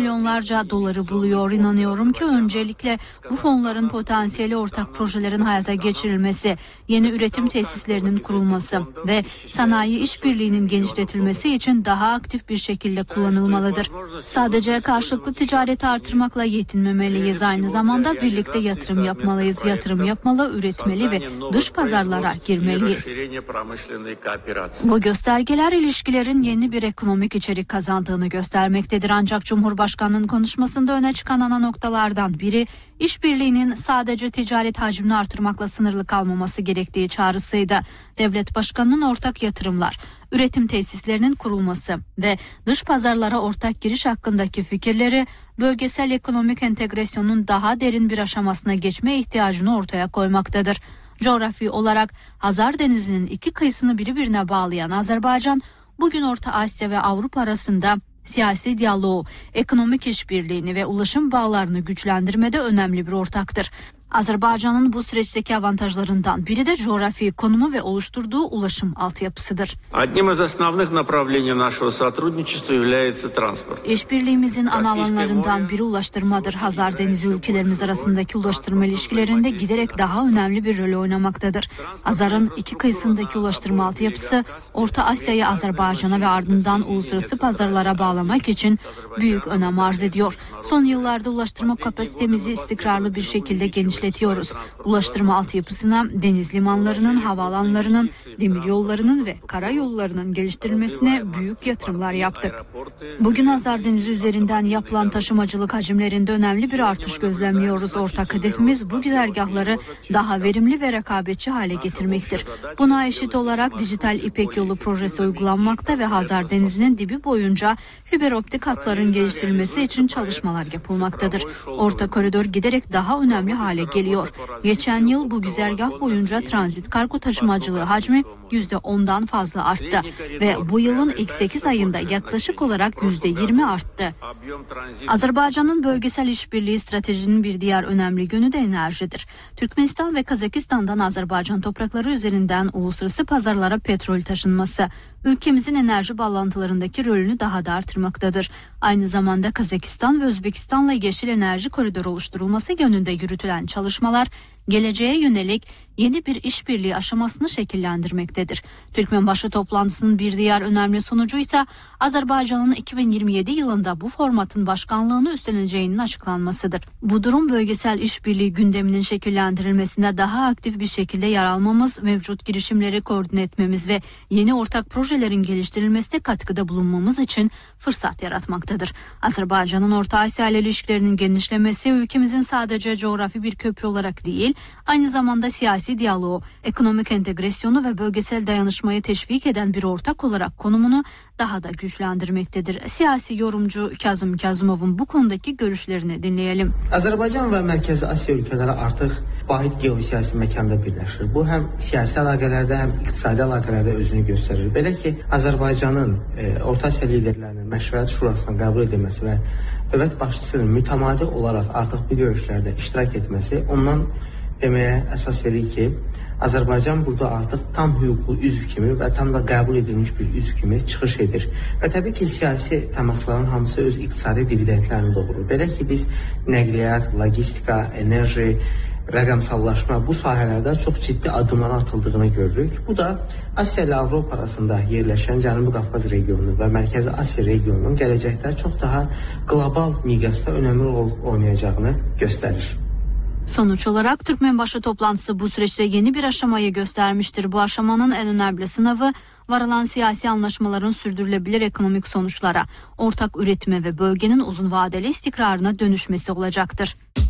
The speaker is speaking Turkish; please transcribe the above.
milyonlarca doları buluyor. İnanıyorum ki öncelikle bu fonların potansiyeli ortak projelerin hayata geçirilmesi, yeni üretim tesislerinin kurulması ve sanayi işbirliğinin genişletilmesi için daha aktif bir şekilde kullanılmalıdır. Sadece karşılıklı ticareti artırmakla yetinmemeliyiz. Aynı zamanda birlikte yatırım yapmalıyız. Yatırım yapmalı, üretmeli ve dış pazarlara girmeliyiz. Bu göstergeler ilişkilerin yeni bir ekonomik içerik kazandığını göstermektedir. Ancak Cumhurbaşkanı'nın konuşmasında öne çıkan ana noktalardan biri işbirliğinin sadece ticaret hacmini artırmakla sınırlı kalmaması gerektiği çağrısıydı. Devlet Başkanı'nın ortak yatırımlar, üretim tesislerinin kurulması ve dış pazarlara ortak giriş hakkındaki fikirleri bölgesel ekonomik entegrasyonun daha derin bir aşamasına geçme ihtiyacını ortaya koymaktadır. Coğrafi olarak Hazar Denizi'nin iki kıyısını birbirine bağlayan Azerbaycan, bugün Orta Asya ve Avrupa arasında siyasi diyaloğu, ekonomik işbirliğini ve ulaşım bağlarını güçlendirmede önemli bir ortaktır. Azerbaycan'ın bu süreçteki avantajlarından biri de coğrafi konumu ve oluşturduğu ulaşım altyapısıdır. İşbirliğimizin ana alanlarından biri ulaştırmadır. Hazar Denizi ülkelerimiz arasındaki ulaştırma ilişkilerinde giderek daha önemli bir rol oynamaktadır. Hazar'ın iki kıyısındaki ulaştırma altyapısı Orta Asya'yı Azerbaycan'a ve ardından uluslararası pazarlara bağlamak için büyük önem arz ediyor. Son yıllarda ulaştırma kapasitemizi istikrarlı bir şekilde genişletiyoruz. Ulaştırma altyapısına deniz limanlarının, havaalanlarının, demiryollarının ve karayollarının geliştirilmesine büyük yatırımlar yaptık. Bugün Hazar Denizi üzerinden yapılan taşımacılık hacimlerinde önemli bir artış gözlemliyoruz. Ortak hedefimiz bu güzergahları daha verimli ve rekabetçi hale getirmektir. Buna eşit olarak dijital İpek Yolu projesi uygulanmakta ve Hazar Denizi'nin dibi boyunca fiber optik hatların geliştirilmesi için çalışmalar yapılmaktadır. Orta koridor giderek daha önemli hale geliyor. Geçen yıl bu güzergah boyunca transit kargo taşımacılığı hacmi %10'dan fazla arttı ve bu yılın ilk 8 ayında yaklaşık olarak %20 arttı. Azerbaycan'ın bölgesel işbirliği stratejinin bir diğer önemli yönü de enerjidir. Türkmenistan ve Kazakistan'dan Azerbaycan toprakları üzerinden uluslararası pazarlara petrol taşınması ülkemizin enerji bağlantılarındaki rolünü daha da artırmaktadır. Aynı zamanda Kazakistan ve Özbekistan'la yeşil enerji koridoru oluşturulması yönünde yürütülen çalışmalar geleceğe yönelik yeni bir işbirliği aşamasını şekillendirmektedir. Türkmenbaşı toplantısının bir diğer önemli sonucu ise Azerbaycan'ın 2027 yılında bu formatın başkanlığını üstleneceğinin açıklanmasıdır. Bu durum bölgesel işbirliği gündeminin şekillendirilmesine daha aktif bir şekilde yer almamız, mevcut girişimleri koordine etmemiz ve yeni ortak projelerin geliştirilmesine katkıda bulunmamız için fırsat yaratmaktadır. Azerbaycan'ın Orta Asya ile ilişkilerinin genişlemesi ülkemizin sadece coğrafi bir köprü olarak değil, aynı zamanda siyasi diyaloğu, ekonomik entegrasyonu ve bölgesel dayanışmayı teşvik eden bir ortak olarak konumunu daha da güçlendirmektedir. Siyasi yorumcu Kazım Kazımov'un bu konudaki görüşlerini dinleyelim. Azerbaycan ve Mərkəzi Asiya ülkeleri artık vahid geosiyasi mekanda birləşir. Bu hem siyasi əlaqələrdə, hem iqtisadi əlaqələrdə özünü gösterir. Belə ki, Azerbaycan'ın Orta Asya liderlərinin Məşvərət Şurasına qəbul edilməsi və dövlət başçısının mütəmadi olarak artık bu görüşlerde iştirak etmesi ondan demeye əsas verir ki, Azerbaycan burada artıq tam hüquqlu üzv kimi və tam da qəbul edilmiş bir üzv kimi çıxış edir. Və təbii ki, siyasi təmasların hamısı öz iqtisadi dividendlərini doğurur. Belə ki, biz nəqliyyat, logistika, enerji, rəqəmsallaşma bu sahələrdə çox ciddi adımlar atıldığını görürük. Bu da Asiya ilə Avropa arasında yerləşən Cənubi Qafqaz regionu və Mərkəzi Asiya regionunun gələcəkdə çox daha qlobal miqyasda önəmli rol oynayacağını göstərir. Sonuç olarak Türkmenbaşı toplantısı bu süreçte yeni bir aşamayı göstermiştir. Bu aşamanın en önemli sınavı varılan siyasi anlaşmaların sürdürülebilir ekonomik sonuçlara, ortak üretime ve bölgenin uzun vadeli istikrarına dönüşmesi olacaktır.